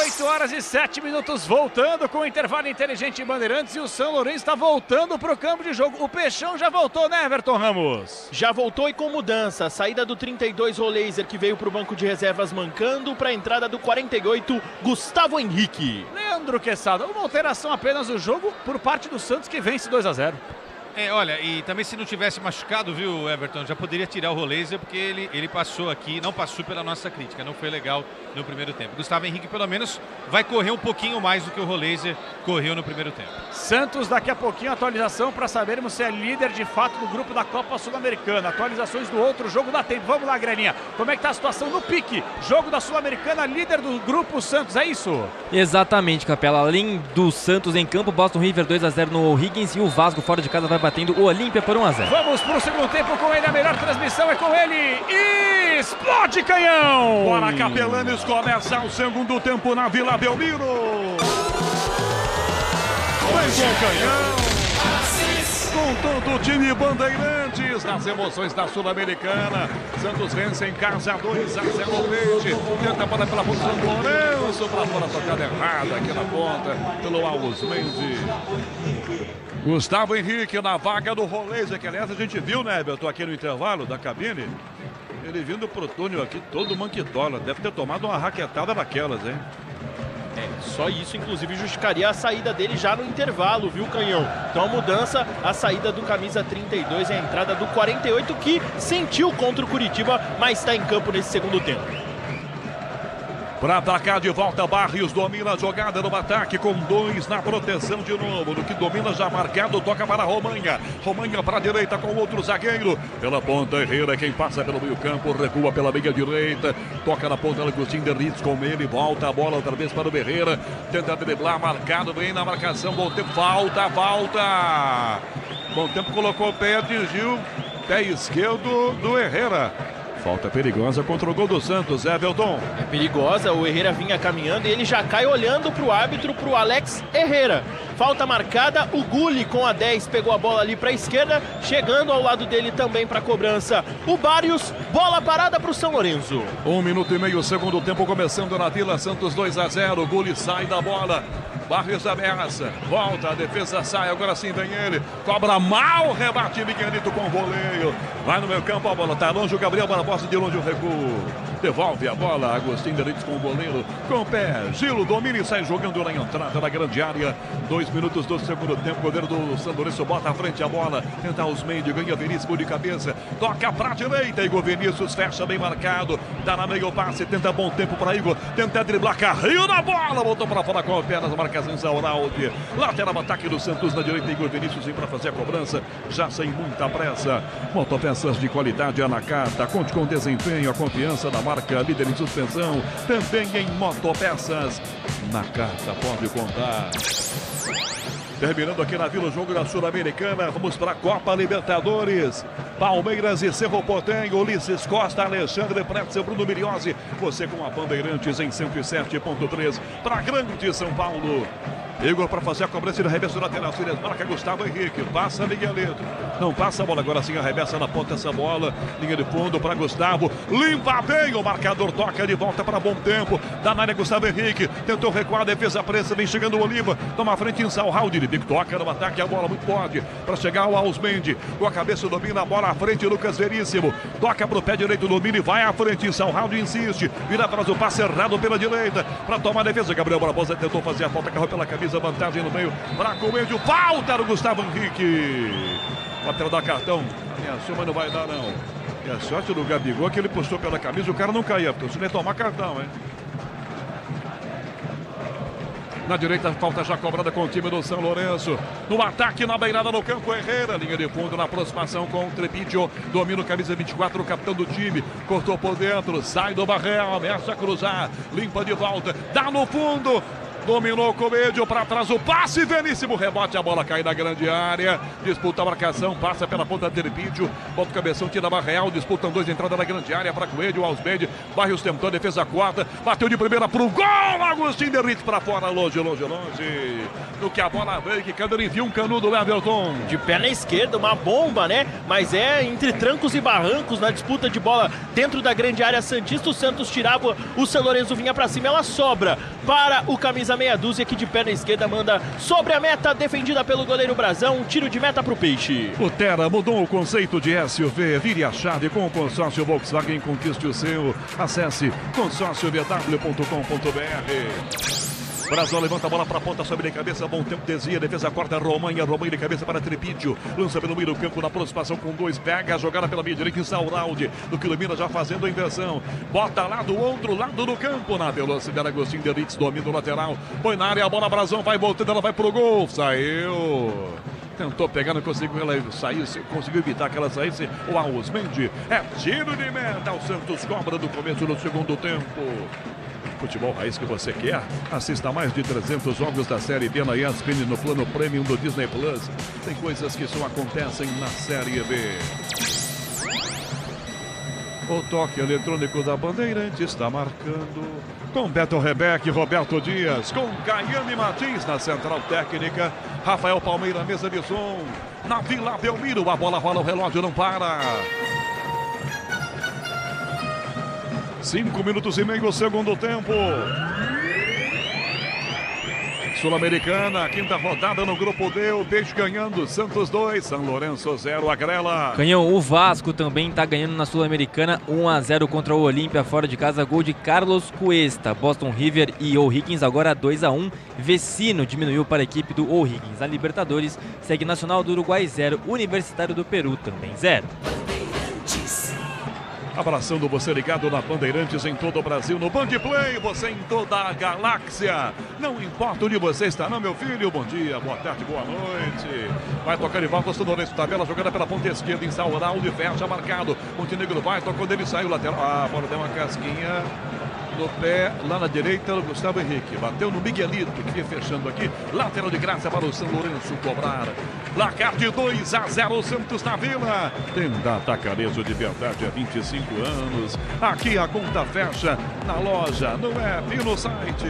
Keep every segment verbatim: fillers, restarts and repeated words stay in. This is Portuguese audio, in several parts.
oito horas e sete minutos, voltando com o intervalo inteligente em Bandeirantes, e o São Lourenço está voltando para o campo de jogo. O Peixão já voltou, né, Everton Ramos? Já voltou e com mudança. Saída do trinta e dois, Roleiser, que veio para o banco de reservas mancando, para a entrada do quarenta e oito, Gustavo Henrique. Leandro Quesada, uma alteração apenas no jogo por parte do Santos, que vence dois a zero. É, olha, e também se não tivesse machucado, viu, Everton, já poderia tirar o Roleiser, porque ele, ele passou aqui, não passou pela nossa crítica, não foi legal no primeiro tempo. Gustavo Henrique, pelo menos, vai correr um pouquinho mais do que o Roleiser correu no primeiro tempo. Santos, daqui a pouquinho, atualização para sabermos se é líder de fato do grupo da Copa Sul-Americana. Atualizações do outro jogo dá tempo. Vamos lá, Grelinha. Como é que tá a situação no pique? Jogo da Sul-Americana, líder do grupo Santos, é isso? Exatamente, Capela. Além do Santos em campo, Boston River dois a zero no O'Higgins, e o Vasco fora de casa vai batendo o Olímpia por um a zero. Vamos pro segundo tempo com ele, a melhor transmissão é com ele. Explode canhão! Bora, Capelanes, começa o segundo tempo na Vila Belmiro. Vem com o canhão. Com todo o time Bandeirantes, nas emoções da Sul-Americana. Santos vence em casa dois a zero. Leite tenta a bola pela ponta do Lourenço, para fora, tocada errada aqui na ponta pelo Alves Mendes. Gustavo Henrique na vaga do Roleiser, que aliás a gente viu, né, eu tô aqui no intervalo da cabine, ele vindo pro túnel aqui todo manquitola, deve ter tomado uma raquetada daquelas, hein? É, só isso, inclusive, justificaria a saída dele já no intervalo, viu, Canhão? Então a mudança, a saída do camisa trinta e dois e a entrada do quarenta e oito, que sentiu contra o Curitiba, mas está em campo nesse segundo tempo. Para atacar de volta, Barrios domina a jogada no ataque com dois na proteção de novo. No que domina já marcado, toca para Romanha. Romanha para a direita com outro zagueiro. Pela ponta, Herrera, quem passa pelo meio campo, recua pela meia direita. Toca na ponta, Agostinho Derritz com ele. Volta a bola outra vez para o Herrera. Tenta driblar, marcado, vem na marcação. Bom tempo, falta, falta. Bom tempo, colocou o pé, atingiu pé esquerdo do Herrera. Falta perigosa contra o gol do Santos, Everton. É perigosa, o Herrera vinha caminhando e ele já cai olhando para o árbitro, para o Alex Herrera. Falta marcada, o Gulli com a dez pegou a bola ali para a esquerda, chegando ao lado dele também para a cobrança. O Barrios, bola parada para o São Lourenço. Um minuto e meio, segundo tempo começando na Vila, Santos dois a zero, o Gulli sai da bola. Barrios ameaça, volta, a defesa sai, agora sim vem ele, cobra mal, rebate Miguelito com voleio, vai no meio campo, a bola tá longe, o Gabriel Barbosa de longe o recuo, devolve a bola, Agostinho Derritz com o goleiro, com o pé, Gilo domina e sai jogando na entrada da grande área, dois minutos do segundo tempo, o goleiro do São Lourenço bota à frente a bola, tenta os meios, ganha Veríssimo de cabeça, toca pra direita, Igor Vinícius fecha bem marcado, dá na meio passe, tenta bom tempo para Igor, tenta driblar, carrinho na bola, voltou para fora com a perna, marca Zauraldi, lateral ataque do Santos na direita, Igor Vinícius vem para fazer a cobrança, já sem muita pressa. Motopeças de qualidade à la carta, conte com desempenho, a confiança da marca líder em suspensão, também em motopeças. Na carta pode contar. Terminando aqui na Vila, o jogo da Sul-Americana, vamos para a Copa Libertadores. Palmeiras e Cerro Porteño, Ulisses Costa, Alexandre Pretzel, Bruno Miriose. Você com a Bandeirantes em cento e sete ponto três para Grande São Paulo. Igor para fazer a cobrança de arremesso lateral. Sírias marca Gustavo Henrique. Passa Miguelito. Não passa a bola. Agora sim arremessa na ponta essa bola. Linha de fundo para Gustavo. Limpa bem. O marcador toca de volta para bom tempo. Dá na área Gustavo Henrique. Tentou recuar. Defesa presa. Vem chegando o Oliva. Toma a frente em Salhaldi. Ele toca no ataque. A bola muito forte para chegar ao Ausmendi. Com a cabeça domina a bola à frente. Lucas Veríssimo. Toca para o pé direito. Domina e vai à frente. Salhaldi insiste. Vira atrás o passe errado pela direita. Para tomar a defesa. Gabriel Barbosa tentou fazer a falta. Carro pela cabeça. Vantagem no meio para Coelho, falta do Gustavo Henrique. Lateral da cartão, ameaçou, mas não vai dar não. E a sorte do Gabigol que ele postou pela camisa, o cara não caía, porque se não ia tomar cartão, hein? Na direita, falta já cobrada com o time do São Lourenço. No ataque, na beirada no campo, Herrera. Linha de fundo na aproximação com o Trepidio. Domina o camisa vinte e quatro, o capitão do time. Cortou por dentro, sai do Barrel, ameaça a cruzar. Limpa de volta, dá no fundo. Dominou o Coelho para trás, o passe, belíssimo rebote, a bola cai na grande área. Disputa a marcação, passa pela ponta de Tripídio. Bota o cabeção, tira a barra real. Disputam dois, entrada na grande área para Coelho. Alsbede, Barrios tentou, defesa quarta. Bateu de primeira pro gol. Agostinho Derrite para fora, longe, longe, longe. No que a bola veio, que Cander envia um canudo, Everton. De perna esquerda, uma bomba, né? Mas é entre trancos e barrancos na disputa de bola dentro da grande área santista. O Santos tirava, o São Lourenço vinha para cima. Ela sobra para o camisa meia dúzia, que de perna esquerda manda sobre a meta, defendida pelo goleiro Brazão. Um tiro de meta pro Peixe. O Terra mudou o conceito de S U V. Vire a chave com o consórcio Volkswagen, conquiste o seu. Acesse consórcio v w ponto com ponto b r. Brasil levanta a bola para a ponta, sobe de cabeça, bom tempo, desvia, defesa corta, Romanha, Romanha de cabeça para Tripídio, lança pelo meio do campo na aproximação com dois, pega a jogada pela meia direita, Insaurralde, do que domina já fazendo a inversão, bota lá do outro lado do campo, na velocidade, Agostinho Derrite domina o lateral, põe na área, a bola, Brazão vai voltando, ela vai pro gol, saiu. Tentou pegar, não conseguiu ela sair, conseguiu evitar que ela saísse. O Ausmendi é tiro de meta. O Santos cobra do começo do segundo tempo. Futebol raiz que você quer? Assista a mais de trezentos jogos da Série B na E S P N no plano Premium do Disney Plus. Tem coisas que só acontecem na Série B. O toque eletrônico da Bandeirante está marcando com Beto Rebeck, Roberto Dias, com Caiane Martins na central técnica, Rafael Palmeira, mesa de som, na Vila Belmiro, a bola rola, o relógio não para. Cinco minutos e meio, segundo tempo. Sul-Americana, quinta rodada no grupo D, o Peixe ganhando, Santos dois, São Lourenço zero, Agrela. Canhão, o Vasco também está ganhando na Sul-Americana, um a zero contra o Olímpia, fora de casa, gol de Carlos Cuesta. Boston River e O'Higgins agora dois a um, Vecino diminuiu para a equipe do O'Higgins. A Libertadores segue Nacional do Uruguai zero, Universitário do Peru também zero. Abraçando você ligado na Bandeirantes em todo o Brasil, no Band Play, você em toda a galáxia. Não importa onde você está, não, meu filho. Bom dia, boa tarde, boa noite. Vai tocar de volta, São Lourenço, tabela, jogada pela ponta esquerda, Insaurralde, fecha, marcado. Montenegro vai, tocou dele, saiu lateral. Ah, a bola deu uma casquinha no pé, lá na direita, o Gustavo Henrique. Bateu no Miguelito, que ia fechando aqui. Lateral de graça para o São Lourenço cobrar. Placar de dois a zero, Santos na Vila. Tenda Atacarejo de verdade há vinte e cinco anos. Aqui a conta fecha na loja, no app e no site.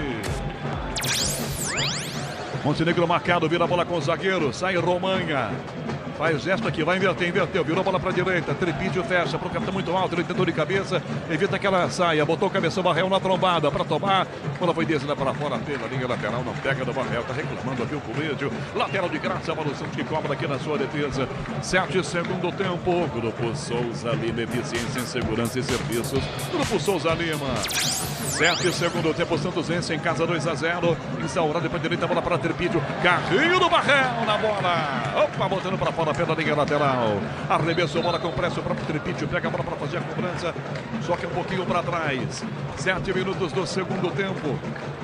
Montenegro marcado, vira a bola com o zagueiro. Sai Romanha. Faz gesto aqui, vai inverter, inverteu, virou a bola para a direita, Tripídio fecha, para o capitão muito alto, ele tentou de cabeça, evita que ela saia, botou o cabeção Barrel na trombada para tomar, quando foi descida para fora pela linha lateral, não pega do Barrel, tá reclamando aqui o Coelho, lateral de graça, para o Santos que cobra aqui na sua defesa, sete segundo tempo, Grupo Souza Lima, eficiência em segurança e serviços, Grupo Souza Lima, sete segundo tempo, Santos vence em casa dois a zero, Insaurralde para a direita, bola para Tripídio, carrinho do Barrel na bola, opa, botando para fora pela linha lateral, arremessou a bola com pressa, o próprio Tripídio pega a bola para fazer a cobrança, só que um pouquinho para trás, sete minutos do segundo tempo.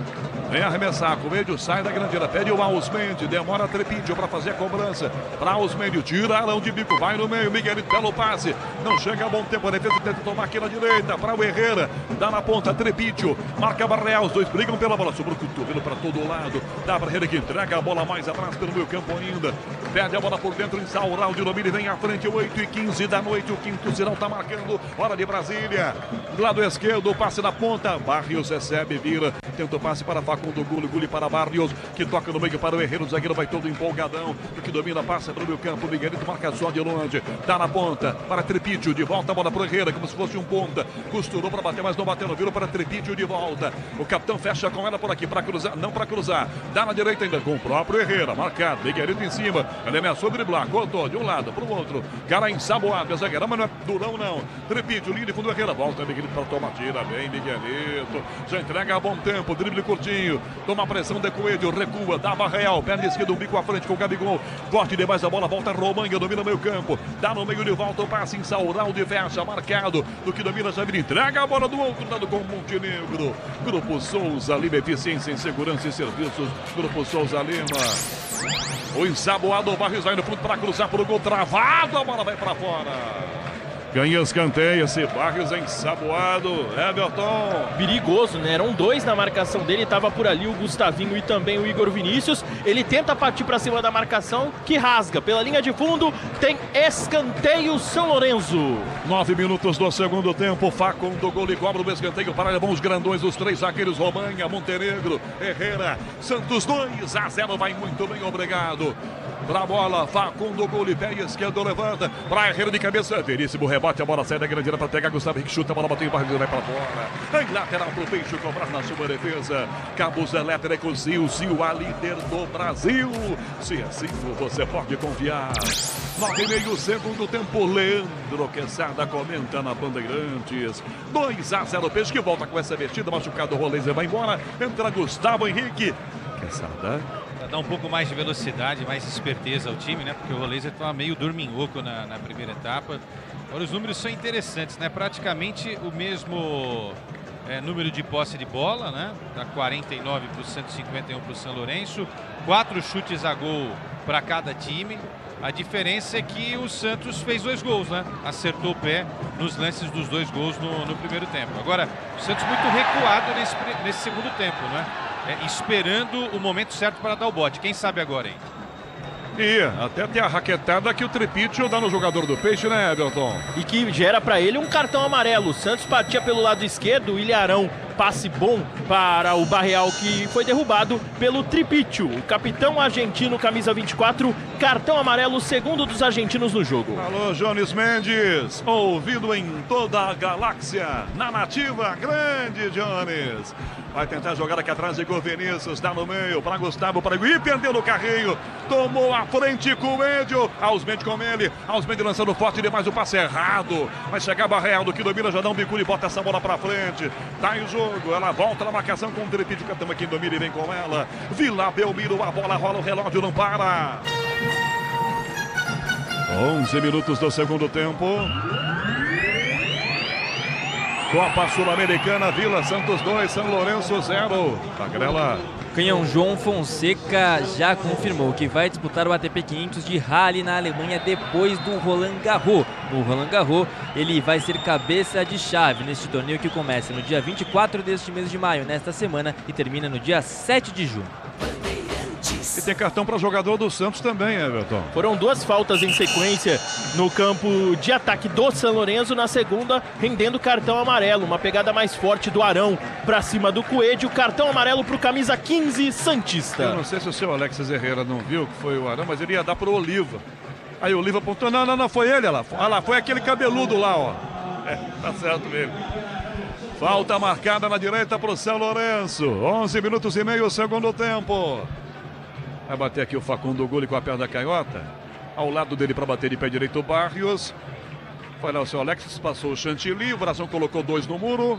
Vem arremessar, Coelho sai da grande área, pede o Ausmendi, demora Tripídio para fazer a cobrança, para Ausmendi, tiraram de bico, vai no meio, Miguelito, belo passe, não chega a bom tempo, a defesa tenta tomar aqui na direita, para o Herrera, dá na ponta, Tripídio, marca Barreal, os dois brigam pela bola, sobrou o cotovelo para todo lado, dá para Herrera que entrega a bola mais atrás pelo meio campo ainda, perde a bola por dentro, Insaurralde, domina, vem à frente, oito e quinze da noite, o quinto sinal está marcando, hora de Brasília, do lado esquerdo, passe na ponta, Barrios recebe, vira, tenta o passe para Facundo, do Gulli, Gulli para Barrios, que toca no meio para o Herrera, o zagueiro vai todo empolgadão, o que domina, passa pelo meio campo, o Miguelito marca só de longe, dá na ponta, para Tripídio, de volta a bola para o Herrera, como se fosse um ponta, costurou para bater, mas não bateu, virou para Tripídio de volta, o capitão fecha com ela por aqui, para cruzar, não para cruzar, dá na direita ainda com o próprio Herrera, marcado, Miguelito em cima, ele ameaçou driblar, cortou de um lado para o outro, cara ensaboado, a zagueira, mas não é durão não, Tripídio, linha de fundo, Herrera, volta Miguelito para tomar, tira bem, Miguelito, já entrega a bom tempo, drible curtinho, toma a pressão de Coelho, recua, dá Barreal, perna esquerda, um bico à frente com o Gabigol, corte demais a bola, volta Romanha, domina o meio campo, dá no meio de volta, o passe em Insaurralde, fecha, marcado, do que domina Jair, entrega a bola do outro lado com o Montenegro, Grupo Souza Lima, eficiência em segurança e serviços, Grupo Souza Lima, o ensaboado, o Barrios vai no fundo para cruzar para o gol, travado, a bola vai para fora. Ganha escanteio, esse Barrios ensaboado. Everton. Perigoso, né? Eram dois na marcação dele, tava por ali o Gustavinho e também o Igor Vinícius. Ele tenta partir para cima da marcação, que rasga pela linha de fundo. Tem escanteio São Lourenço. Nove minutos do segundo tempo. Facundo gol e cobra o escanteio para os grandões, os três zagueiros: Romanha, Montenegro, Herrera. Santos dois a zero, vai muito bem, obrigado. Pra bola, Facundo gol e pé esquerdo, levanta para Herrera de cabeça. Veríssimo rebote, a bola sai da grande área para pegar Gustavo Henrique, chuta, a bola bateu em barra, vai para fora. Em lateral pro Peixe cobrar na sua defesa. Cabos elétricos, Zil, Zil, a líder do Brasil. Se assim você pode confiar. Nove e meio, segundo tempo, Leandro Quesada comenta na Bandeirantes. dois a zero, Peixe que volta com essa vestida, machucado, o Roleza vai embora. Entra Gustavo Henrique. Quesada. Dá um pouco mais de velocidade, mais esperteza ao time, né? Porque o Roleza estava meio dorminhoco na, na primeira etapa. Agora os números são interessantes, né? Praticamente o mesmo é, número de posse de bola, né? Da quarenta e nove para o cento e cinquenta e um para o São Lourenço. Quatro chutes a gol para cada time. A diferença é que o Santos fez dois gols, né? Acertou o pé nos lances dos dois gols no, no primeiro tempo. Agora, o Santos muito recuado nesse, nesse segundo tempo, né? É, esperando o momento certo para dar o bote. Quem sabe agora, hein? E até tem a raquetada que o Tripitio dá no jogador do Peixe, né, Everton? E que gera para ele um cartão amarelo. O Santos partia pelo lado esquerdo, o Ilharão, passe bom para o Barreal, que foi derrubado pelo Tripitio. O capitão argentino, camisa vinte e quatro, cartão amarelo, segundo dos argentinos no jogo. Alô, Jones Mendes, ouvido em toda a galáxia, na nativa, grande Jones. Vai tentar jogar aqui atrás, Igor Vinícius, dá no meio para Gustavo, para e perdeu no carrinho, tomou a frente com o Endio, Ausmente com ele, Ausmente lançando forte demais, o passe errado, vai chegar Barreal do que domina, já dá um bicudo e bota essa bola para frente, tá em jogo, ela volta na marcação com o Tripitio, que estamos aqui domina e vem com ela, Vila Belmiro, a bola rola, o relógio não para. onze minutos do segundo tempo. Copa Sul-Americana, Vila Santos dois, São Lourenço zero. Tagrela. Canhão João Fonseca já confirmou que vai disputar o A T P quinhentos de Rally na Alemanha depois do Roland Garros. No Roland Garros, ele vai ser cabeça de chave neste torneio que começa no dia vinte e quatro deste mês de maio, nesta semana, e termina no dia sete de junho. E tem cartão para jogador do Santos também, Everton. Foram duas faltas em sequência no campo de ataque do São Lourenço, na segunda rendendo cartão amarelo, uma pegada mais forte do Arão para cima do Coelho, cartão amarelo para o camisa quinze, Santista. Eu não sei se o seu Alexis Herrera não viu que foi o Arão, mas ele ia dar pro Oliva. Aí o Oliva apontou, não, não, não, foi ele, olha lá, olha lá, foi aquele cabeludo lá, ó. É, tá certo mesmo. Falta marcada na direita pro São Lourenço, onze minutos e meio, segundo tempo. Vai bater aqui o Facundo Gulli com a perna canhota. Ao lado dele para bater de pé direito o Barrios. Foi lá o seu Alexis, passou o Chantilly. O Brasil colocou dois no muro.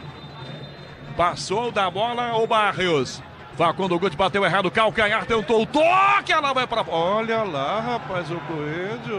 Passou da bola o Barrios. Facundo Gulli bateu errado, calcanhar, tentou o toque. Ela vai para... Olha lá, rapaz, o Coelho.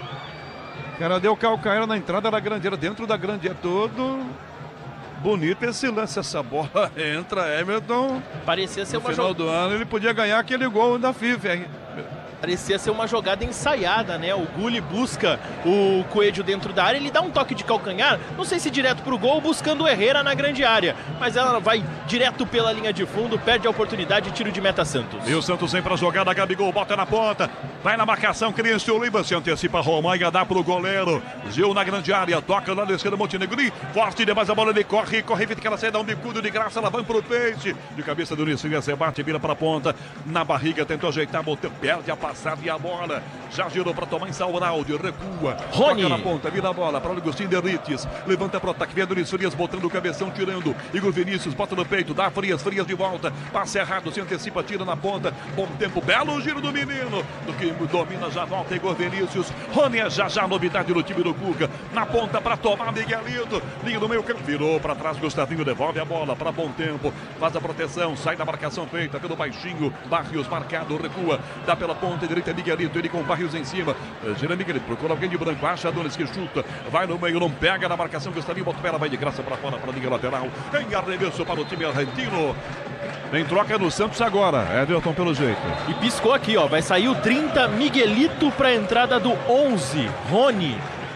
O cara deu calcanhar na entrada da grandeira, dentro da grandeira, todo... Bonito esse lance, essa bola entra, Everton. Parecia ser no uma final do ano ele podia ganhar aquele gol da FIFA, hein? Parecia ser uma jogada ensaiada, né? O Gulli busca o Coelho dentro da área, ele dá um toque de calcanhar, não sei se direto pro gol, buscando o Herrera na grande área, mas ela vai direto pela linha de fundo, perde a oportunidade, tiro de meta Santos. E o Santos vem pra jogada, Gabigol bota na ponta, vai na marcação, Cristian Oliva se antecipa, Romaia dá pro goleiro, Gil na grande área, toca lá na esquerda, Montenegro, forte demais a bola, ele corre, corre, evita que ela saia, dá um bicudo de graça, ela vai pro Peixe, de cabeça do Nissinha, se bate, vira pra ponta, na barriga, tentou ajeitar, botou, perde a passada e a bola, já girou para tomar em Sauraldi, recua, Rony toca na ponta, vira a bola para o Agostinho Derrites, levanta para o ataque, Viadoris Frias botando o cabeção, tirando, Igor Vinícius bota no peito, dá Frias, Frias de volta, passe errado, se antecipa, tira na ponta, bom tempo, belo giro do menino, do que domina, já volta Igor Vinícius, Rony é já já novidade no time do Cuca, na ponta para tomar Miguelito, linha do meio campo, virou para trás, Gustavinho devolve a bola para bom tempo, faz a proteção, sai da marcação feita pelo baixinho, Barrios marcado, recua, dá pela ponta direita, Miguelito, ele com Barrios em cima, gira Miguelito, procura alguém de branco, acha Adonis que chuta, vai no meio, não pega na marcação, Gustavinho, bota ela, vai de graça para fora, para a linha lateral, em arremesso para o time argentino, em troca no Santos agora, Everton pelo jeito. E piscou aqui, ó, vai sair o trinta, Miguelito para a entrada do onze, Rony.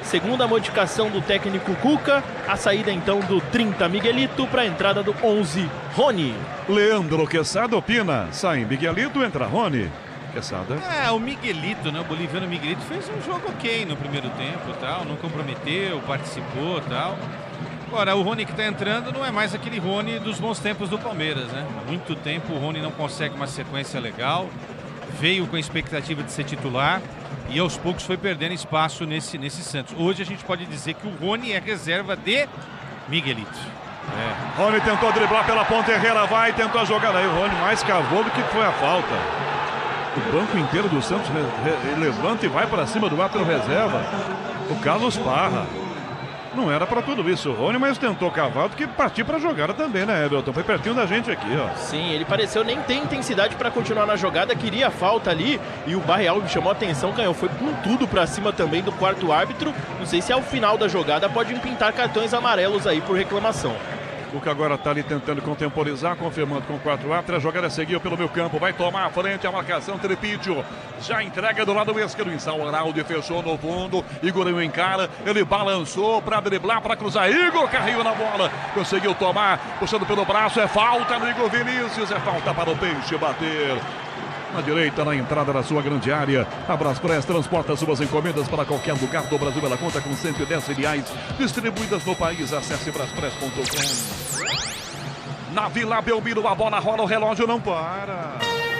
Segunda modificação do técnico Cuca, a saída então do trinta Miguelito para a entrada do onze Rony. Leandro Quesada opina, sai Miguelito, entra Rony. Quesada. É, o Miguelito, né? O boliviano Miguelito fez um jogo ok no primeiro tempo, tal, não comprometeu, participou, tal. Agora, o Rony que está entrando não é mais aquele Rony dos bons tempos do Palmeiras, né? Há muito tempo o Rony não consegue uma sequência legal, veio com a expectativa de ser titular e aos poucos foi perdendo espaço nesse, nesse Santos. Hoje a gente pode dizer que o Rony é reserva de Miguelito. É. Rony tentou driblar pela ponta, Herrera vai, tentou a jogada aí, o Rony mais cavou do que foi a falta. O banco inteiro do Santos ele levanta e vai para cima do árbitro reserva. O Carlos Parra. Não era para tudo isso o Rony, mas tentou cavar do que partir para a jogada também, né, Everton? Foi pertinho da gente aqui, ó. Sim, ele pareceu nem ter intensidade para continuar na jogada, queria a falta ali e o Barreal chamou a atenção, Canhão, foi com tudo para cima também do quarto árbitro. Não sei se ao final da jogada pode pintar cartões amarelos aí por reclamação. O que agora está ali tentando contemporizar, confirmando com o quatro árbitros. A jogada seguiu pelo meu campo, vai tomar a frente a marcação. Tripídio já entrega do lado esquerdo. Insaurralde fechou no fundo. Igorinho encara, ele balançou para driblar, para cruzar. Igor Carrinho na bola, conseguiu tomar, puxando pelo braço. É falta no Igor Vinícius, é falta para o Peixe bater. Na direita, na entrada da sua grande área, a Braspress transporta suas encomendas para qualquer lugar do Brasil. Ela conta com cento e dez filiais distribuídas no país. Acesse braspress ponto com. Na Vila Belmiro, a bola rola, o relógio não para.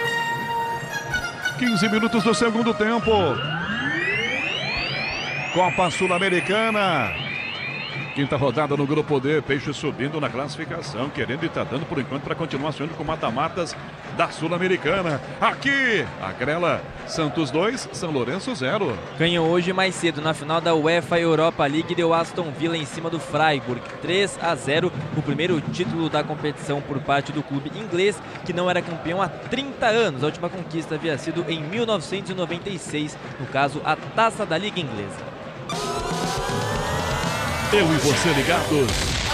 quinze minutos do segundo tempo. Copa Sul-Americana. Quinta rodada no Grupo D, Peixe subindo na classificação, querendo e tá dando por enquanto para continuar sonhando com mata-matas da Sul-Americana. Aqui, a Grela, Santos dois, São Lourenço zero. Ganhou hoje mais cedo na final da UEFA Europa League, deu Aston Villa em cima do Freiburg, três a zero, o primeiro título da competição por parte do clube inglês, que não era campeão há trinta anos. A última conquista havia sido em mil novecentos e noventa e seis, no caso a Taça da Liga Inglesa. Eu e você ligados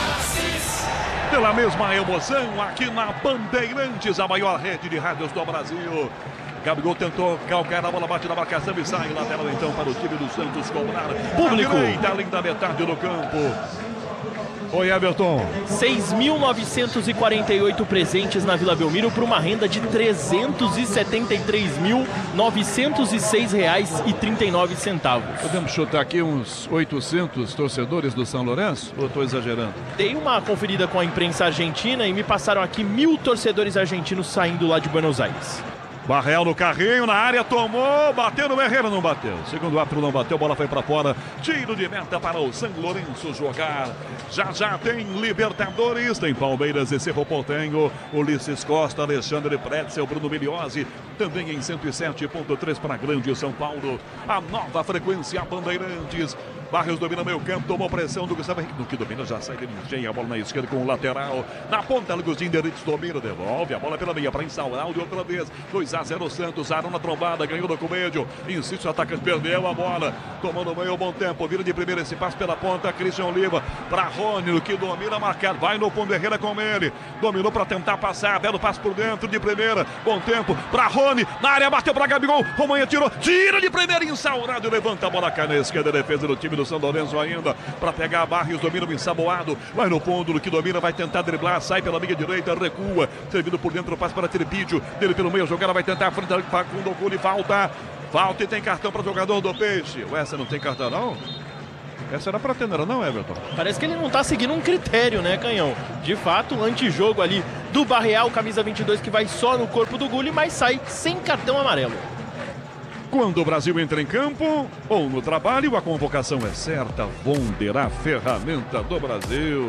pela mesma emoção aqui na Bandeirantes, a maior rede de rádios do Brasil. Gabigol tentou calcar a bola, bate na marcação e sai. Lateral então para o time do Santos cobrar. Público. Da linda metade do campo. Oi, Everton. seis mil novecentos e quarenta e oito presentes na Vila Belmiro por uma renda de trezentos e setenta e três mil, novecentos e seis reais e trinta e nove centavos. Podemos chutar aqui uns oitocentos torcedores do São Lourenço? Ou estou exagerando? Dei uma conferida com a imprensa argentina e me passaram aqui mil torcedores argentinos saindo lá de Buenos Aires. Barreal no carrinho, na área, tomou, bateu no Herrera, não bateu. Segundo árbitro não bateu, bola foi para fora. Tiro de meta para o São Lourenço jogar. Já já tem Libertadores, tem Palmeiras e Cerro Porteño. Ulisses Costa, Alexandre Pretzel, Bruno Miliose. Também em cento e sete ponto três para Grande São Paulo. A nova frequência Bandeirantes. Barrios domina meio campo, tomou pressão do Gustavo Henrique. No que domina, já sai dele, engenha a bola na esquerda com o lateral. Na ponta, Agostinho Deritz domina, devolve a bola pela meia para Insaurralde de outra vez. dois a zero Santos, Arão na trombada, ganhou do Comédio. Insiste, o atacante perdeu a bola. Tomou no meio, bom tempo. Vira de primeira esse passe pela ponta. Christian Oliva para Rony, no que domina, marcado. Vai no fundo, Herrera com ele. Dominou para tentar passar. Belo passe por dentro de primeira. Bom tempo para Rony. Na área, bateu para Gabigol. Romanha tirou. Tira de primeira, Insaurralde. Levanta a bola, cai na esquerda. Defesa do time do São Lourenço ainda. Para pegar Barrios, domina o ensaboado. Vai no fundo, no que domina, vai tentar driblar. Sai pela meia direita, recua. Servido por dentro, passe para Tripídio. Dele pelo meio, a jogada vai tentar. Frente ao Facundo Guli, falta. Falta e tem cartão para o jogador do Peixe. Ué, essa não tem cartão, não? Essa era para ter, não era não, Everton? Parece que ele não tá seguindo um critério, né, Canhão? De fato, um antijogo ali do Barreal, camisa vinte e dois, que vai só no corpo do Guli, mas sai sem cartão amarelo. Quando o Brasil entra em campo ou no trabalho, a convocação é certa. Wonder, a ferramenta do Brasil.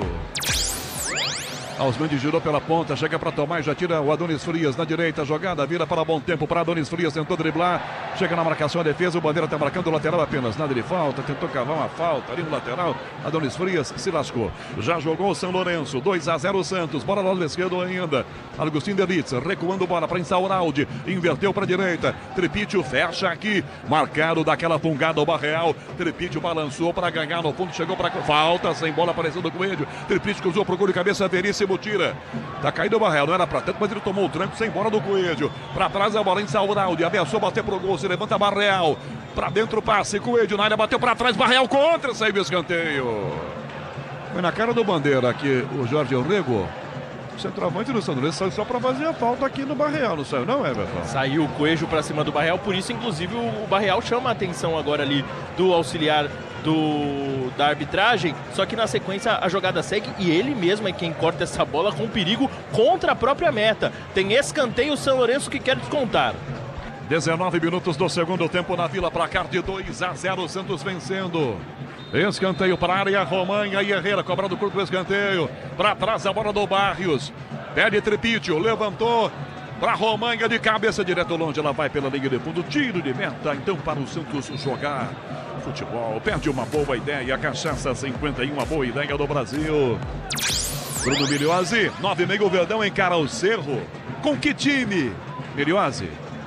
Osmandi girou pela ponta, chega para tomar e já tira o Adonis Frias na direita, jogada, vira para bom tempo para Adonis Frias, tentou driblar, chega na marcação, a defesa, o Bandeira está marcando o lateral apenas, nada de falta, tentou cavar uma falta ali no lateral, Adonis Frias se lascou, já jogou o São Lourenço, dois a zero Santos, bola lá do esquerdo ainda, Agostinho Deritz, recuando bola para Insaurralde, inverteu para a direita, Tripítio fecha aqui, marcado daquela fungada o Barreal, Tripítio balançou para ganhar no fundo, chegou para falta, sem bola aparecendo com ele, Tripítio cruzou para o gol de cabeça, Veríssimo, Veríssimo tira. Tá caído o Barreal, não era pra tanto, mas ele tomou o tranco sem bola do Coelho. Pra trás a bola em Sauraldi, ameaçou bater pro gol, se levanta Barreal. Pra dentro o passe, Coelho na área, bateu pra trás, Barreal contra, saiu o escanteio. Foi na cara do Bandeira aqui o Jorge Orrego. O centroavante do São Lourenço saiu só pra fazer a falta aqui no Barreal, não saiu não, Everton? Saiu o Coelho pra cima do Barreal, por isso inclusive o Barreal chama a atenção agora ali do auxiliar do, da arbitragem, só que na sequência a jogada segue e ele mesmo é quem corta essa bola com perigo contra a própria meta. Tem escanteio o São Lourenço que quer descontar. dezenove minutos do segundo tempo na Vila, placar de dois a zero, Santos vencendo. Escanteio para a área, Romanha e Herrera, cobrado curto o escanteio. Para trás a bola do Barrios. Pede Tripítio, levantou para Romanha de cabeça, direto longe, ela vai pela linha de fundo. Tiro de meta, então para o Santos jogar futebol. Perde uma boa ideia, Cachaça cinquenta e um, uma boa ideia do Brasil. Bruno Milhozzi, nove e meio, o Verdão encara o Cerro. Com que time, Milhozzi?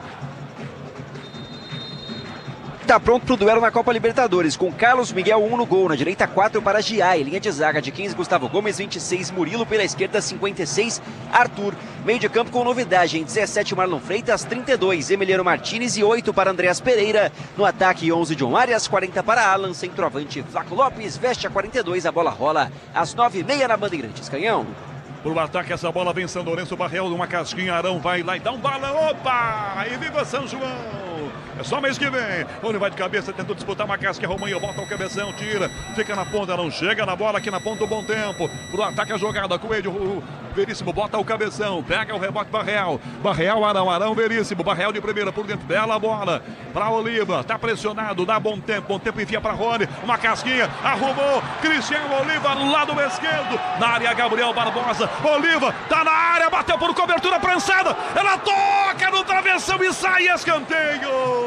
Tá pronto pro duelo na Copa Libertadores, com Carlos Miguel um no gol, na direita quatro para Giai, linha de zaga de quinze, Gustavo Gomes, vinte e seis, Murilo, pela esquerda cinquenta e seis, Arthur, meio de campo com novidade, em dezessete Marlon Freitas, trinta e dois, Emiliano Martinez e oito para Andreas Pereira, no ataque onze John Arias, quarenta para Alan, centroavante Flaco Lopes, veste a quarenta e dois, a bola rola às nove e meia na Bandeirantes, Canhão. Pro ataque, essa bola vem São Lourenço, Barreal, uma casquinha, Arão vai lá e dá um balão, opa! E viva São João! É só mês que vem. Rony vai de cabeça, tentou disputar uma casca. Romanho bota o cabeção, tira. Fica na ponta, não chega na bola aqui na ponta, um bom tempo. Pro ataque a jogada. Coelho, o Veríssimo bota o cabeção. Pega o rebote Barreal. Barreal, Arão, Arão, Veríssimo. Barreal de primeira por dentro. Bela bola pra Oliva. Tá pressionado, dá bom tempo. Bom tempo, enfia pra Rony. Uma casquinha, arrumou. Cristiano Oliva, lado esquerdo. Na área, Gabriel Barbosa. Oliva, tá na área, bateu por cobertura prensada. Ela toca no travessão e sai, escanteio.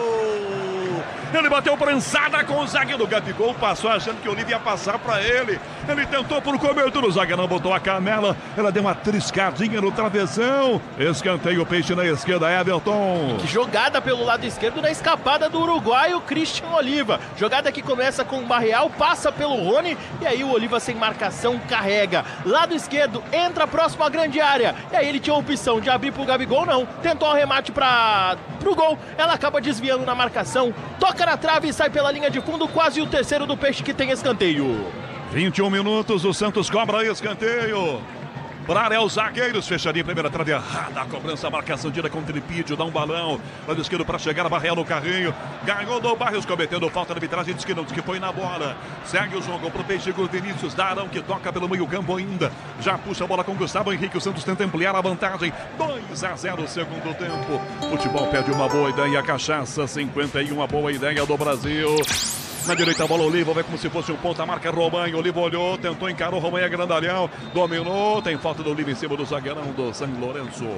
Ele bateu prensada com o zagueiro. O Gabigol passou achando que o Oliva ia passar para ele. Ele tentou por cobertura. O zagueiro não botou a canela. Ela deu uma triscadinha no travessão. Escanteio, peixe na esquerda, Everton. Que jogada pelo lado esquerdo na escapada do uruguaio Cristian Oliva. Jogada que começa com o Barreal, passa pelo Rony. E aí o Oliva sem marcação carrega. Lado esquerdo, entra próximo à grande área. E aí ele tinha a opção de abrir pro Gabigol, não. Tentou o remate para pro gol. Ela acaba desviando na marcação. Toca na trave e sai pela linha de fundo, quase o terceiro do peixe que tem escanteio. vinte e um minutos, o Santos cobra escanteio. Para área, os zagueiros, fechadinho, primeira trave errada, a cobrança, a marcação tira com o Tripídio, dá um balão, lado esquerdo para chegar a Barreal no carrinho, ganhou do Barrios, cometendo falta de arbitragem, diz que não, diz que foi na bola, segue o jogo pro peixe com Vinícius, Darão que toca pelo meio campo ainda, já puxa a bola com Gustavo Henrique, o Santos tenta ampliar a vantagem, dois a zero segundo tempo, futebol pede uma boa ideia, Cachaça cinquenta e um, uma boa ideia do Brasil. Na direita a bola, Oliva, vai como se fosse um ponta, marca Romanho, Oliva olhou, tentou, encarou, Romanho é grandalhão, dominou, tem falta do Oliva em cima do zagueirão do São Lourenço.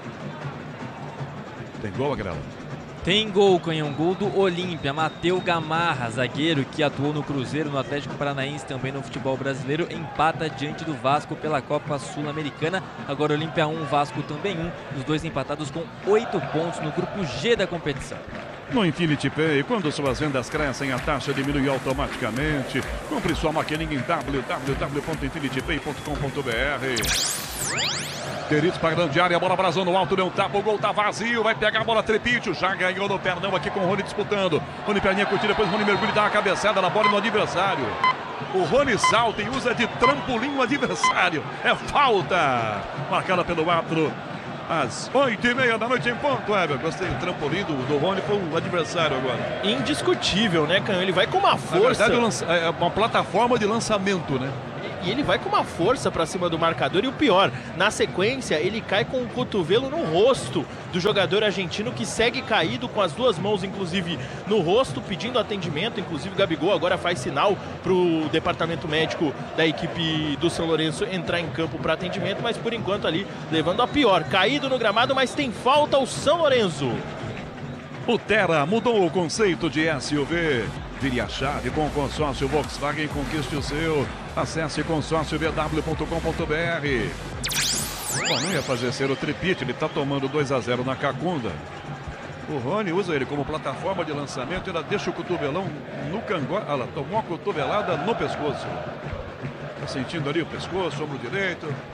Tem gol, Agrela? Tem gol, Canhão, gol do Olímpia, Mateu Gamarra, zagueiro que atuou no Cruzeiro, no Atlético Paranaense, também no futebol brasileiro, empata diante do Vasco pela Copa Sul-Americana. Agora Olímpia um, Vasco também um, os dois empatados com oito pontos no grupo G da competição. No Infinity Pay, quando suas vendas crescem, a taxa diminui automaticamente. Compre sua maquininha em w w w ponto infinity pay ponto com ponto b r. Queridos para a grande área, a bola brasou no alto, deu um tapa, o gol tá vazio, vai pegar a bola Tripítio, já ganhou no pernão aqui com o Rony disputando. Rony perninha curtida, depois o Rony mergulha e dá uma cabeçada na bola no adversário. O Rony salta e usa de trampolim o adversário. É falta, marcada pelo árbitro. Às oito e meia da noite em ponto, Eber. Gostei, o trampolim do, do Rony foi o adversário agora. Indiscutível, né, Canhão? Ele vai com uma força. Na verdade, é uma plataforma de lançamento, né? E ele vai com uma força pra cima do marcador. E o pior, na sequência, ele cai com o cotovelo no rosto do jogador argentino, que segue caído com as duas mãos, inclusive, no rosto, pedindo atendimento. Inclusive, o Gabigol agora faz sinal pro departamento médico da equipe do São Lourenço entrar em campo para atendimento. Mas, por enquanto, ali, levando a pior. Caído no gramado, mas tem falta o São Lourenço. O Terra mudou o conceito de S U V. Vire a chave com o consórcio Volkswagen, conquiste o seu. Acesse consórcio v w ponto com ponto b r. Bom, não ia fazer ser o Tripite, ele está tomando dois a zero na Cacunda. O Rony usa ele como plataforma de lançamento, ela deixa o cotovelão no cangote. Ela tomou uma cotovelada no pescoço. Está sentindo ali o pescoço, ombro direito.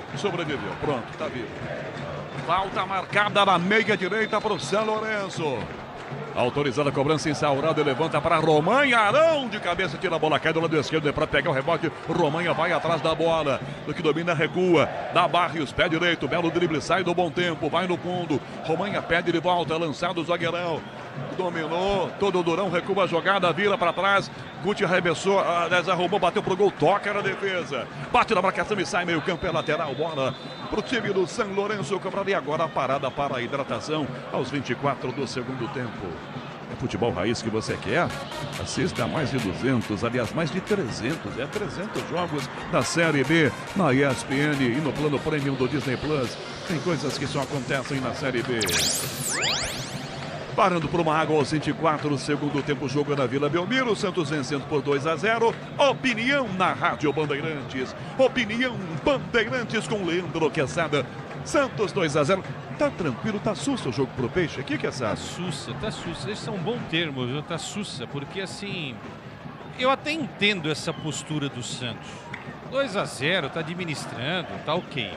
sobreviveu. Pronto, tá vivo. Falta marcada na meia direita para o São Lourenço. Autorizada a cobrança em Saurado, levanta para Romanha, Arão de cabeça, tira a bola, cai do lado esquerdo para pegar o rebote. Romanha vai atrás da bola, do que domina, recua, dá Barrios, pé direito, belo drible, sai do bom tempo, vai no fundo. Romanha pede de volta, lançado o zagueirão, dominou, todo o Durão, recua a jogada, vira para trás. Guti arremessou, desarrumou, bateu pro gol, toca na defesa, bate na marcação e sai meio campo, é lateral, bola pro time do São Lourenço. Cobraria agora a parada para a hidratação aos vinte e quatro do segundo tempo. É futebol raiz que você quer? Assista a mais de duzentos, aliás, mais de trezentos, é trezentos jogos da Série B na E S P N e no plano premium do Disney Plus. Tem coisas que só acontecem na Série B. Parando por uma água aos vinte e quatro, segundo tempo, jogo na Vila Belmiro, Santos vencendo por dois a zero. Opinião na Rádio Bandeirantes. Opinião Bandeirantes com Leandro Quesada. Santos dois a zero. Tá tranquilo, tá sussa o jogo pro Peixe aqui, Quesada? Tá sussa, tá sussa. Esse é um bom termo, viu? Tá sussa, porque assim, eu até entendo essa postura do Santos. dois a zero, tá administrando, tá ok.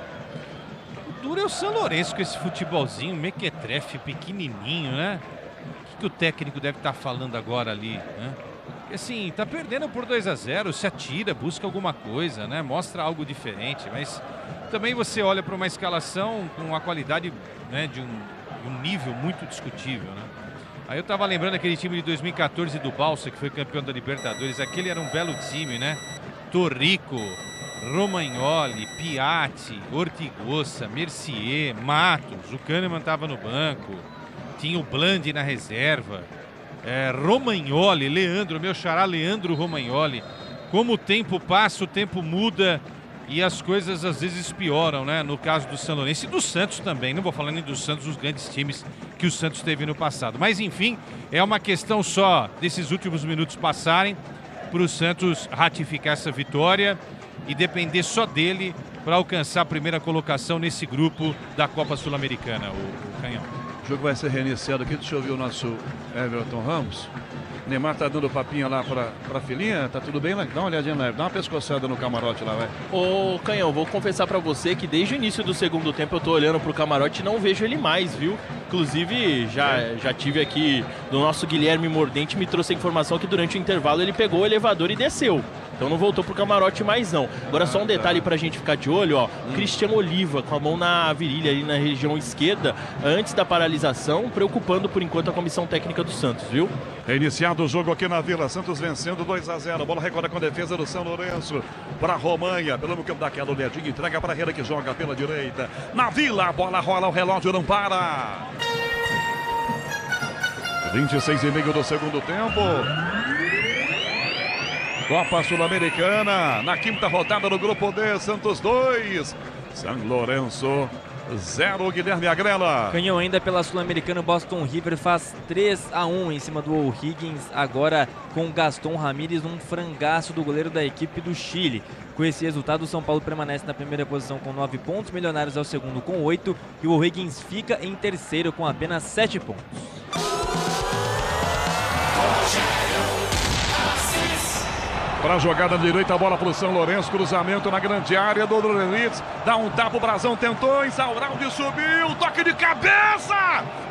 O duro é o São Lourenço com esse futebolzinho mequetrefe, pequenininho, né? O que, que o técnico deve estar falando agora ali, né? Porque assim, tá perdendo por dois a zero, se atira, busca alguma coisa, né? Mostra algo diferente, mas também você olha para uma escalação com uma qualidade, né, de, um, de um nível muito discutível, né? Aí eu tava lembrando aquele time de dois mil e quatorze do Balsa, que foi campeão da Libertadores. Aquele era um belo time, né? Torrico, Romagnoli, Piatti, Ortigosa, Mercier, Matos, o Kahneman estava no banco, tinha o Blandi na reserva, é, Romagnoli, Leandro, meu xará Leandro Romagnoli. Como o tempo passa, o tempo muda e as coisas às vezes pioram, né? No caso do São Lourenço e do Santos também, não vou falar nem do Santos, dos grandes times que o Santos teve no passado. Mas enfim, é uma questão só desses últimos minutos passarem para o Santos ratificar essa vitória e depender só dele para alcançar a primeira colocação nesse grupo da Copa Sul-Americana, o, o Canhão. O jogo vai ser reiniciado aqui, deixa eu ver o nosso Everton Ramos. Neymar tá dando papinha lá pra, pra filhinha, tá tudo bem, né? Dá uma olhadinha lá, dá uma pescoçada no camarote lá, vai. Ô, Canhão, vou confessar pra você que desde o início do segundo tempo eu tô olhando pro camarote e não vejo ele mais, viu? Inclusive, já, é. já tive aqui do nosso Guilherme Mordente, me trouxe a informação que durante o intervalo ele pegou o elevador e desceu. Então não voltou pro camarote mais não. Agora só um detalhe pra gente ficar de olho, ó. Hum. Cristiano Oliva com a mão na virilha ali na região esquerda, antes da paralisação, preocupando por enquanto a comissão técnica do Santos, viu? Reiniciado o jogo aqui na Vila, Santos vencendo dois a zero. Bola recorda com a defesa do São Lourenço para Romanha, pelo campo daquela olhadinha, entrega para Herrera que joga pela direita. Na Vila, a bola rola, o relógio não para. vinte e seis e meio do segundo tempo. Copa Sul-Americana, na quinta rodada do Grupo D, Santos dois, São Lourenço zero, Guilherme Agrela. Canhão ainda pela Sul-Americana, Boston River faz três a um em cima do O'Higgins, agora com Gaston Ramírez, um frangaço do goleiro da equipe do Chile. Com esse resultado, o São Paulo permanece na primeira posição com nove pontos, Milionários é o segundo com oito e o O'Higgins fica em terceiro com apenas sete pontos. Para a jogada direita, a bola para o São Lourenço, cruzamento na grande área do Dorelitz, dá um tapa, o Brazão tentou, Insaurralde subiu, toque de cabeça,